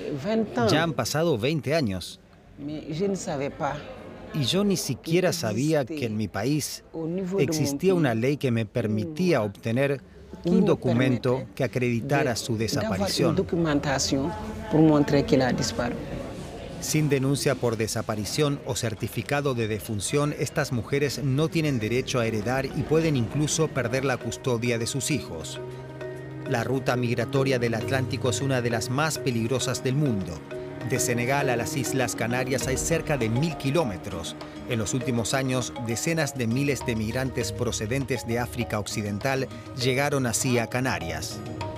Ya han pasado 20 años. Y yo ni siquiera sabía que en mi país existía una ley que me permitía obtener un documento que acreditara su desaparición. Sin denuncia por desaparición o certificado de defunción, estas mujeres no tienen derecho a heredar y pueden incluso perder la custodia de sus hijos. La ruta migratoria del Atlántico es una de las más peligrosas del mundo. De Senegal a las Islas Canarias hay cerca de 1000 kilómetros. En los últimos años, decenas de miles de migrantes procedentes de África Occidental llegaron así a Canarias.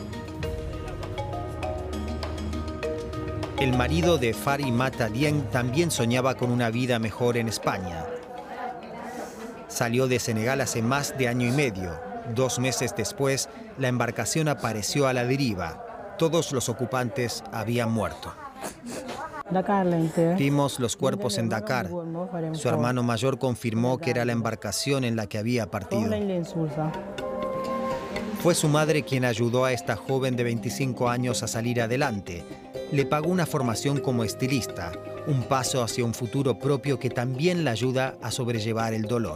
El marido de Fari Mata Dieng también soñaba con una vida mejor en España. Salió de Senegal hace más de año y medio. 2 meses después, la embarcación apareció a la deriva. Todos los ocupantes habían muerto. Vimos los cuerpos en Dakar. Su hermano mayor confirmó que era la embarcación en la que había partido. Fue su madre quien ayudó a esta joven de 25 años a salir adelante. Le pagó una formación como estilista, un paso hacia un futuro propio que también la ayuda a sobrellevar el dolor.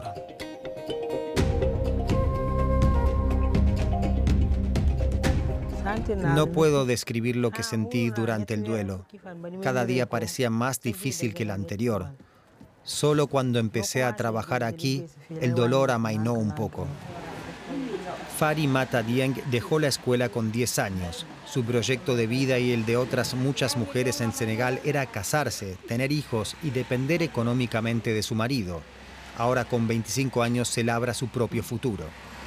No puedo describir lo que sentí durante el duelo. Cada día parecía más difícil que el anterior. Solo cuando empecé a trabajar aquí, el dolor amainó un poco. Fari Mata Dieng dejó la escuela con 10 años. Su proyecto de vida y el de otras muchas mujeres en Senegal era casarse, tener hijos y depender económicamente de su marido. Ahora con 25 años se labra su propio futuro.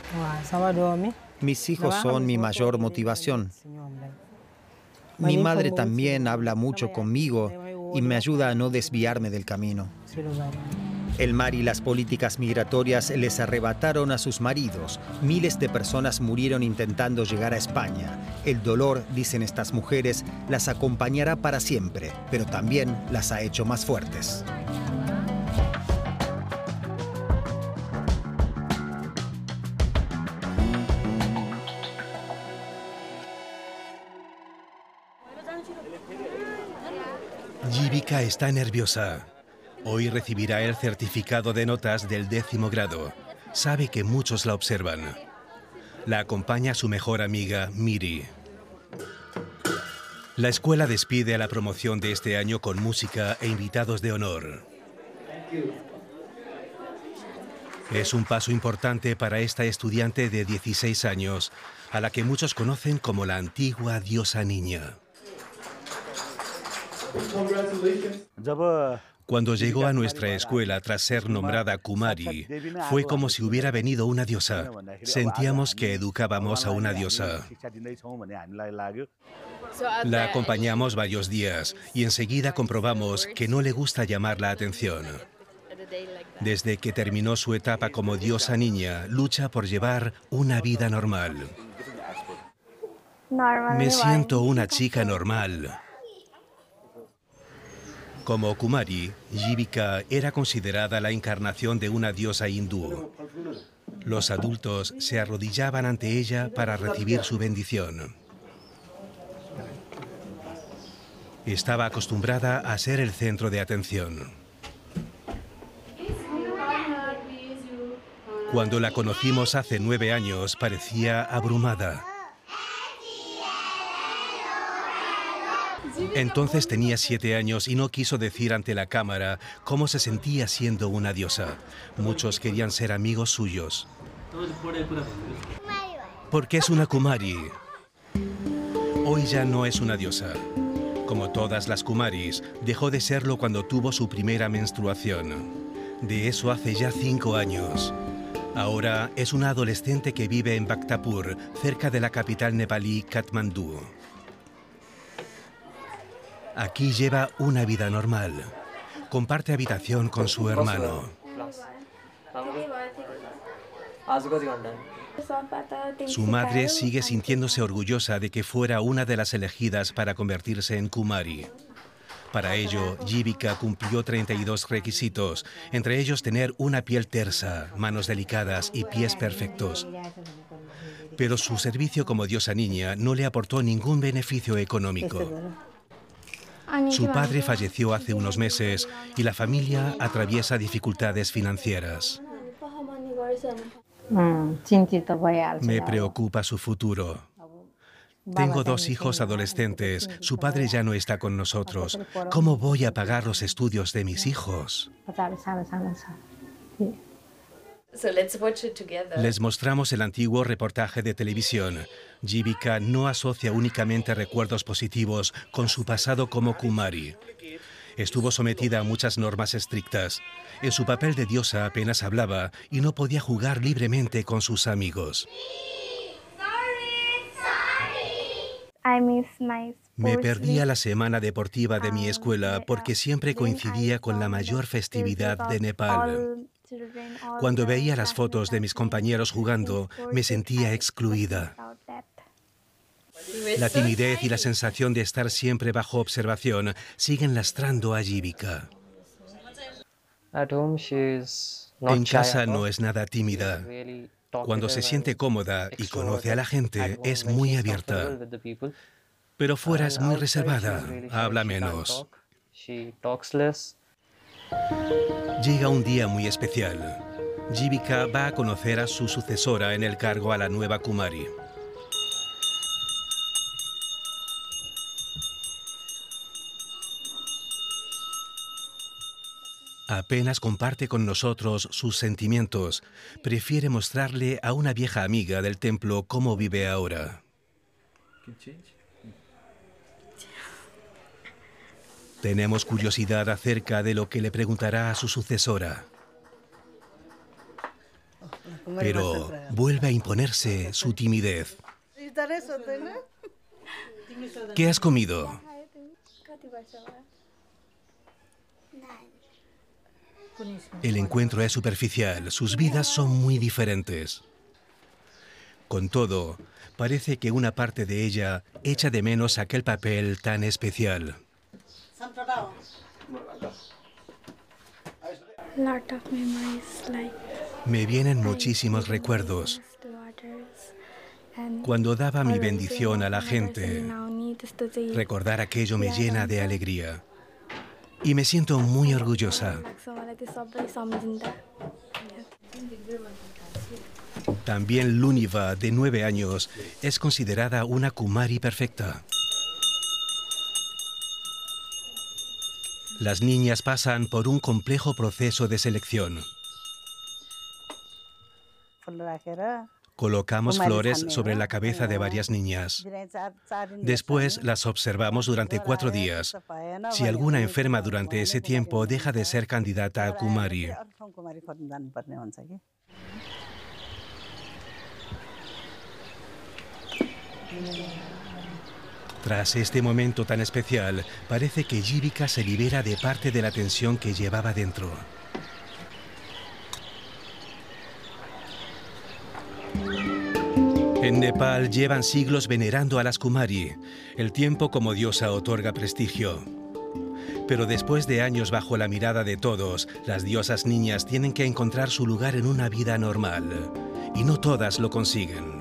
Mis hijos son mi mayor motivación. Mi madre también habla mucho conmigo y me ayuda a no desviarme del camino. El mar y las políticas migratorias les arrebataron a sus maridos. Miles de personas murieron intentando llegar a España. El dolor, dicen estas mujeres, las acompañará para siempre, pero también las ha hecho más fuertes. Yibika está nerviosa. Hoy recibirá el certificado de notas del 10º grado. Sabe que muchos la observan. La acompaña su mejor amiga, Miri. La escuela despide a la promoción de este año con música e invitados de honor. Es un paso importante para esta estudiante de 16 años, a la que muchos conocen como la antigua diosa niña. Cuando llegó a nuestra escuela tras ser nombrada Kumari, fue como si hubiera venido una diosa. Sentíamos que educábamos a una diosa. La acompañamos varios días y enseguida comprobamos que no le gusta llamar la atención. Desde que terminó su etapa como diosa niña, lucha por llevar una vida normal. Me siento una chica normal. Como Kumari, Yibika era considerada la encarnación de una diosa hindú. Los adultos se arrodillaban ante ella para recibir su bendición. Estaba acostumbrada a ser el centro de atención. Cuando la conocimos hace 9 años, parecía abrumada. Entonces tenía 7 años y no quiso decir ante la cámara cómo se sentía siendo una diosa. Muchos querían ser amigos suyos. Porque es una Kumari. Hoy ya no es una diosa. Como todas las Kumaris, dejó de serlo cuando tuvo su primera menstruación. De eso hace ya 5 años. Ahora es una adolescente que vive en Bhaktapur, cerca de la capital nepalí, Katmandú. Aquí lleva una vida normal. Comparte habitación con su hermano. Su madre sigue sintiéndose orgullosa de que fuera una de las elegidas para convertirse en Kumari. Para ello, Yibika cumplió 32 requisitos, entre ellos tener una piel tersa, manos delicadas y pies perfectos. Pero su servicio como diosa niña no le aportó ningún beneficio económico. Su padre falleció hace unos meses y la familia atraviesa dificultades financieras. Me preocupa su futuro. Tengo 2 hijos adolescentes. Su padre ya no está con nosotros. ¿Cómo voy a pagar los estudios de mis hijos? Les mostramos el antiguo reportaje de televisión. Jivika no asocia únicamente recuerdos positivos con su pasado como Kumari. Estuvo sometida a muchas normas estrictas. En su papel de diosa apenas hablaba y no podía jugar libremente con sus amigos. Me perdía la semana deportiva de mi escuela porque siempre coincidía con la mayor festividad de Nepal. Cuando veía las fotos de mis compañeros jugando, me sentía excluida. La timidez y la sensación de estar siempre bajo observación siguen lastrando a Jivika. En casa no es nada tímida. Cuando se siente cómoda y conoce a la gente, es muy abierta. Pero fuera es muy reservada, habla menos. Llega un día muy especial. Jivika va a conocer a su sucesora en el cargo, a la nueva Kumari. Apenas comparte con nosotros sus sentimientos. Prefiere mostrarle a una vieja amiga del templo cómo vive ahora. Tenemos curiosidad acerca de lo que le preguntará a su sucesora. Pero vuelve a imponerse su timidez. ¿Qué has comido? El encuentro es superficial, sus vidas son muy diferentes. Con todo, parece que una parte de ella echa de menos aquel papel tan especial. Me vienen muchísimos recuerdos. Cuando daba mi bendición a la gente, recordar aquello me llena de alegría. Y me siento muy orgullosa. También Luniva, de 9 años, es considerada una Kumari perfecta. Las niñas pasan por un complejo proceso de selección. Colocamos flores sobre la cabeza de varias niñas. Después las observamos durante 4 días. Si alguna enferma durante ese tiempo, deja de ser candidata a Kumari. Tras este momento tan especial, parece que Jivika se libera de parte de la tensión que llevaba dentro. En Nepal llevan siglos venerando a las Kumari. El tiempo como diosa otorga prestigio. Pero después de años bajo la mirada de todos, las diosas niñas tienen que encontrar su lugar en una vida normal. Y no todas lo consiguen.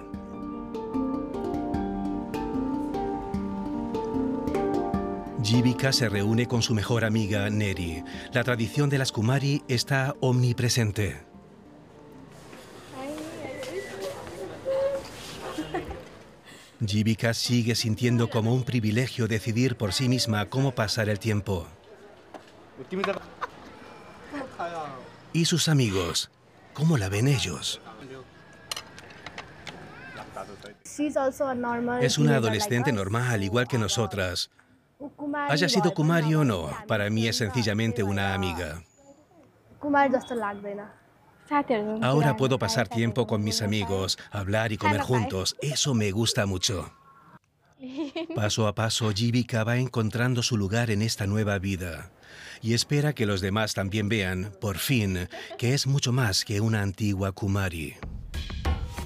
Jivika se reúne con su mejor amiga, Neri. La tradición de las Kumari está omnipresente. Jivika sigue sintiendo como un privilegio decidir por sí misma cómo pasar el tiempo. ¿Y sus amigos? ¿Cómo la ven ellos? Es una adolescente normal, igual que nosotras. Haya sido Kumari o no, para mí es sencillamente una amiga. Ahora puedo pasar tiempo con mis amigos, hablar y comer juntos. Eso me gusta mucho. Paso a paso, Jivika va encontrando su lugar en esta nueva vida. Y espera que los demás también vean, por fin, que es mucho más que una antigua Kumari.